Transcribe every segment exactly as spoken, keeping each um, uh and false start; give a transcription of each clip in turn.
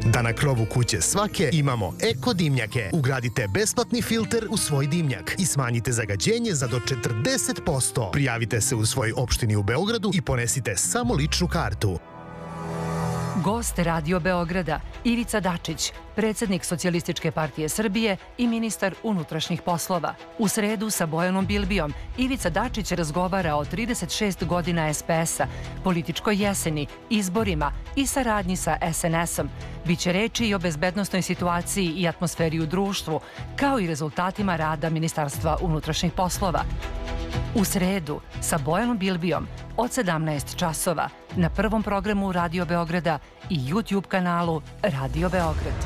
Da na krovu kuće svake imamo eko dimnjake. Ugradite besplatni filter u svoj dimnjak i smanjite zagađenje za do četrdeset posto. Prijavite se u svojoj opštini u Beogradu i ponesite samo ličnu kartu. Gost Radio Beograda Ivica Dačić, predsjednik Socijalističke partije Srbije i ministar unutrašnjih poslova. U sredu sa Bojanom Bilbijom Ivica Dačić razgovara o trideset šest godina es pe es-a, političkoj jeseni, izborima i saradnji sa es en es-om. Biće reči i o bezbednosnoj situaciji i atmosferi u društvu, kao i rezultatima rada Ministarstva unutrašnjih poslova. U sredu sa Bojanom Bilbijom od sedamnaest časova na prvom programu Radio Beograda i YouTube kanalu Radio Beograd.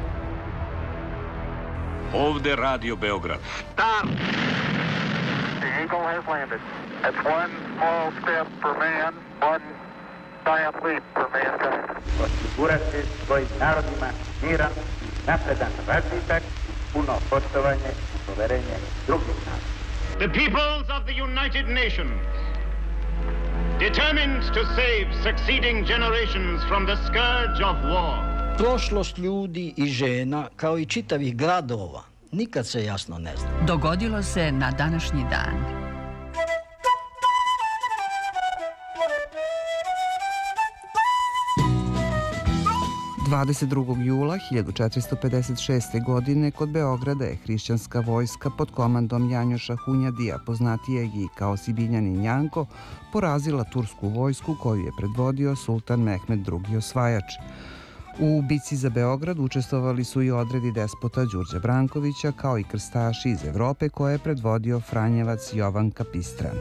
Ovde Radio Beograd. Stop! The Eagle has landed. That's one small step for man, one giant leap for mankind. Osigurati svojim narodima miran, napredan razvitak, puno poštovanje i poverenje drugih naroda. The peoples of the United Nations, determined to save succeeding generations from the scourge of war. Prošlost ljudi i žena, kao i čitavih gradova, nikad se jasno ne zna. Dogodilo se na današnji dan. dvadeset drugog jula hiljadu četiristo pedeset šeste. godine kod Beograda je hrišćanska vojska pod komandom Janjoša Hunjadija, poznatijeg i kao Sibinjanin Janko, porazila tursku vojsku koju je predvodio sultan Mehmed drugi. Osvajač. U bici za Beograd učestvovali su i odredi despota Đurđa Brankovića, kao i krstaši iz Evrope koje je predvodio Franjevac Jovan Kapistran.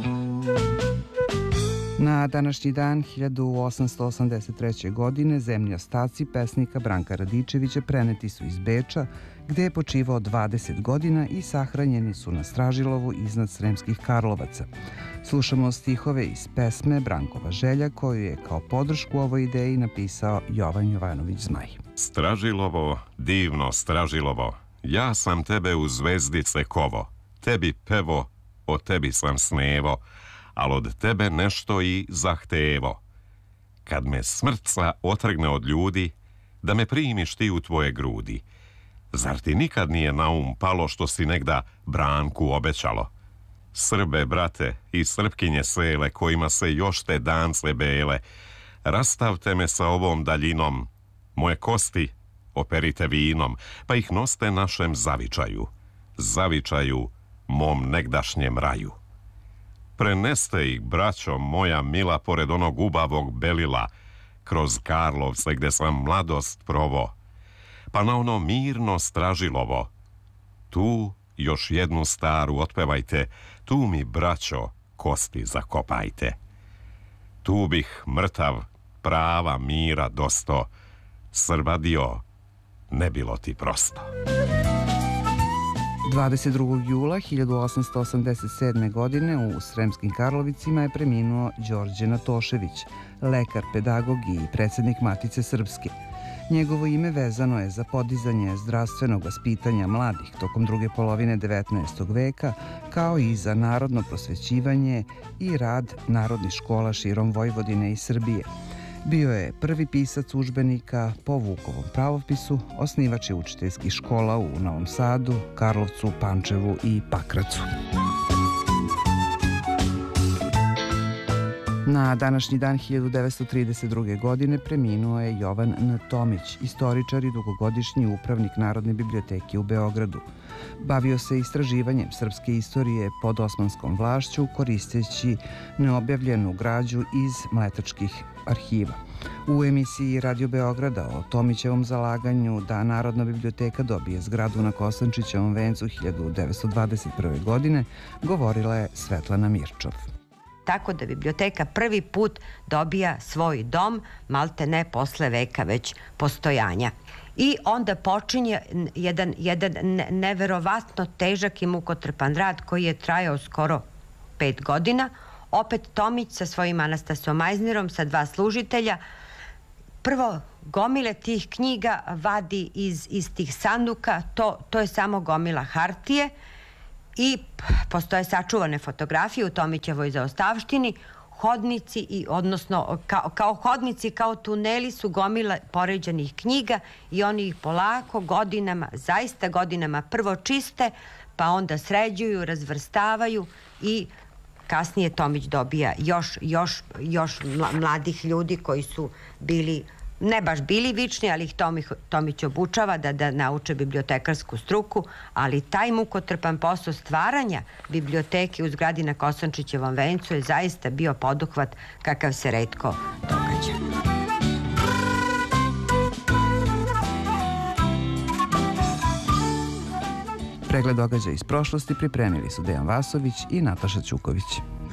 Na današnji dan hiljadu osamsto osamdeset treće. godine zemlji ostaci pesnika Branka Radičevića preneti su iz Beča, gde je počivao dvadeset godina i sahranjeni su na Stražilovu iznad Sremskih Karlovaca. Slušamo stihove iz pesme Brankova želja, koju je kao podršku ovoj ideji napisao Jovan Jovanović Zmaj. Stražilovo, divno Stražilovo, ja sam tebe u zvezdice kovo, tebi pevo, o tebi sam snevo, al od tebe nešto i zahtevo. Kad me smrtca otrgne od ljudi, da me primiš ti u tvoje grudi. Zar ti nikad nije na um palo što si negda Branku obećalo? Srbe, brate, i Srpkinje sele, kojima se još te dance bele, rastavte me sa ovom daljinom, moje kosti operite vinom, pa ih noste našem zavičaju, zavičaju mom negdašnjem raju. Preneste ih, braćo moja mila, pored onog ubavog belila, kroz Karlovce gde sam mladost provo, pa na ono mirno Stražilovo. Tu još jednu staru otpevajte, tu mi, braćo, kosti zakopajte. Tu bih mrtav prava mira dosto, Srbadio, ne bilo ti prosto. dvadeset drugog jula hiljadu osamsto osamdeset sedme. godine u Sremskim Karlovicima je preminuo Đorđe Natošević, lekar, pedagog i predsjednik Matice Srpske. Njegovo ime vezano je za podizanje zdravstvenog vaspitanja mladih tokom druge polovine devetnaestog. veka, kao i za narodno prosvećivanje i rad narodnih škola širom Vojvodine i Srbije. Bio je prvi pisac udžbenika po Vukovom pravopisu, osnivač je učiteljskih škola u Novom Sadu, Karlovcu, Pančevu i Pakracu. Na današnji dan hiljadu devetsto trideset druge. godine preminuo je Jovan N. Tomić, istoričar i dugogodišnji upravnik Narodne biblioteke u Beogradu. Bavio se istraživanjem srpske istorije pod osmanskom vlašću, koristeći neobjavljenu građu iz mletačkih arhiva. U emisiji Radio Beograda o Tomićevom zalaganju da Narodna biblioteka dobije zgradu na Kosančićevom vencu hiljadu devetsto dvadeset prve. godine govorila je Svetlana Mirčov. Tako da biblioteka prvi put dobija svoj dom, malte ne posle veka već postojanja. I onda počinje jedan, jedan neverovatno težak i mukotrpan rad koji je trajao skoro pet godina. Opet Tomić sa svojim Anastasom Majznerom, sa dva služitelja, prvo gomile tih knjiga vadi iz, iz tih sanduka, to, to je samo gomila hartije i postoje sačuvane fotografije u Tomićevoj zaostavštini. hodnici, i, odnosno kao, kao hodnici, kao tuneli su gomila poređanih knjiga i oni ih polako godinama, zaista godinama prvo čiste, pa onda sređuju, razvrstavaju i kasnije Tomić dobija još, još, još mladih ljudi koji su bili, ne baš bili vični, ali ih Tomić, Tomić obučava da, da nauče bibliotekarsku struku, ali taj mukotrpan posao stvaranja biblioteke u zgradi na Kosančićevom vencu je zaista bio poduhvat kakav se retko događa. Pregled događaja iz prošlosti pripremili su Dejan Vasović i Nataša Ćuković.